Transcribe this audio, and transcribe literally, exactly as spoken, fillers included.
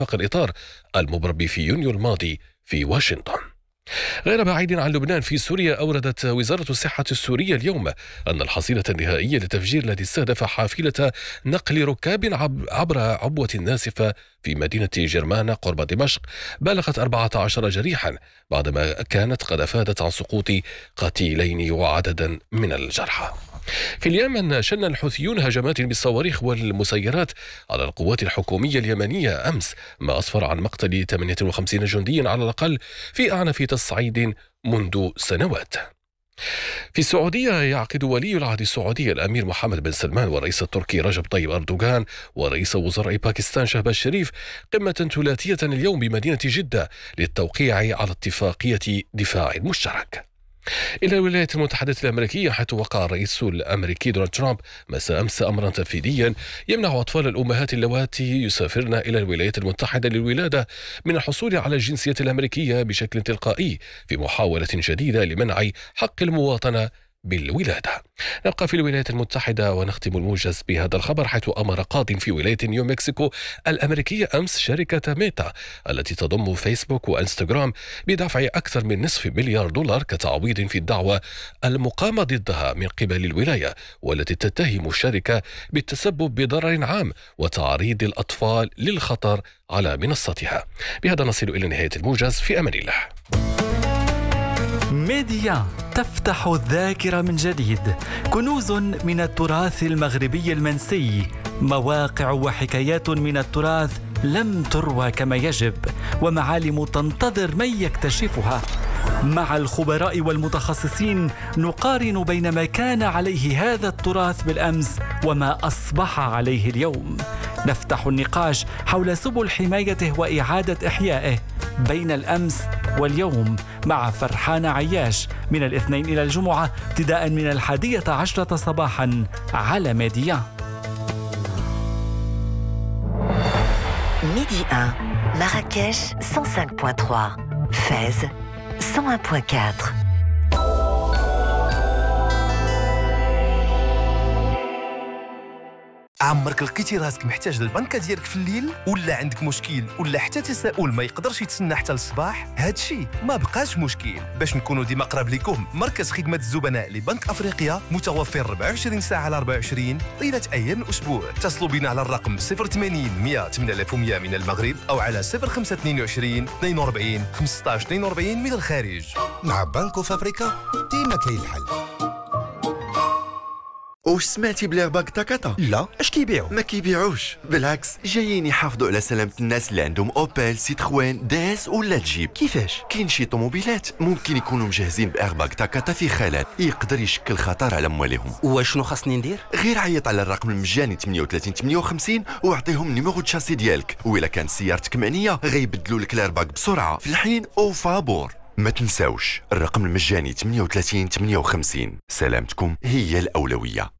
الإطار المبرم في يونيو الماضي في واشنطن. غير بعيد عن لبنان، في سوريا أوردت وزارة الصحة السورية اليوم أن الحصيلة النهائية للتفجير الذي استهدف حافلة نقل ركاب عبر عبوة ناسفة في مدينة جرمانة قرب دمشق بلغت أربعة عشر جريحا، بعدما كانت قد أفادت عن سقوط قتيلين وعددا من الجرحى. في اليمن، شن الحوثيون هجمات بالصواريخ والمسيرات على القوات الحكومية اليمنية أمس، ما أسفر عن مقتل ثمانية وخمسين جنديا على الأقل في أعنف تصعيد منذ سنوات. في السعودية، يعقد ولي العهد السعودي الأمير محمد بن سلمان والرئيس التركي رجب طيب أردوغان ورئيس وزراء باكستان شهباز شريف قمة ثلاثية اليوم بمدينة جدة للتوقيع على اتفاقية دفاع مشترك. إلى الولايات المتحدة الأمريكية، حيث وقع الرئيس الأمريكي دونالد ترامب مساء أمس أمرا تنفيذيا يمنع أطفال الأمهات اللواتي يسافرن إلى الولايات المتحدة للولادة من الحصول على الجنسية الأمريكية بشكل تلقائي، في محاولة جديدة لمنع حق المواطنة بالولادة. نبقى في الولايات المتحدة ونختم الموجز بهذا الخبر، حيث أمر قاض في ولاية نيو مكسيكو الأمريكية أمس شركة ميتا التي تضم فيسبوك وإنستغرام بدفع أكثر من نصف مليار دولار كتعويض في الدعوة المقامة ضدها من قبل الولاية، والتي تتهم الشركة بالتسبب بضرر عام وتعريض الأطفال للخطر على منصتها. بهذا نصل إلى نهاية الموجز، في أمان الله. ميديا تفتح الذاكرة من جديد، كنوز من التراث المغربي المنسي، مواقع وحكايات من التراث لم تروى كما يجب، ومعالم تنتظر من يكتشفها. مع الخبراء والمتخصصين نقارن بين ما كان عليه هذا التراث بالأمس وما أصبح عليه اليوم. نفتح النقاش حول سبل حمايته وإعادة إحيائه بين الأمس واليوم مع فرحان عياش من الاثنين إلى الجمعة ابتداء من الحادية عشرة صباحا على ميديا. ميدي واحد مراكش مية وخمسة فاصلة ثلاثة، فاز مية وواحد فاصلة أربعة. عمرك لقيتي راسك محتاج للبنكة ديالك في الليل، ولا عندك مشكل ولا حتى تساؤل ما يقدرش يتسنى حتى للصباح؟ هادشي ما بقاش مشكل. باش نكونوا ديما قراب لكم، مركز خدمة الزبناء لبنك أفريقيا متوفر أربعة وعشرين ساعة على أربعة وعشرين طيلة أيام الأسبوع. اتصلوا بنا على الرقم صفر ثمانين مية ثمانية آلاف ومية من المغرب، أو على صفر خمسة اثنين وعشرين اثنين وأربعين خمسطاش اثنين وأربعين من الخارج. مع بنك في أفريقيا ديما كاين الحل. واش سمعتي بليرباك تاكاتا؟ لا، اش كيبيعوا؟ ما كيبيعوش، بالعكس جايين يحافظوا على سلامة الناس اللي عندهم اوبيل، سيتروين، داس ولا جيب. كيفاش؟ كاين شي طوموبيلات ممكن يكونوا مجهزين بإيرباك تاكاتا في خلل يقدر يشكل خطر على مواليهم. واشنو خاصني ندير؟ غير عيط على الرقم المجاني ثمانية وثلاثين ثمانية وخمسين واعطيهم نيميرو تشاسي ديالك، وإلا كانت سيارتك معنية غيبدلوا لك الإيرباك بسرعة في الحين او فابور. ما تنساوش الرقم المجاني ثمانية وثلاثين ثمانية وخمسين، سلامتكم هي الأولوية.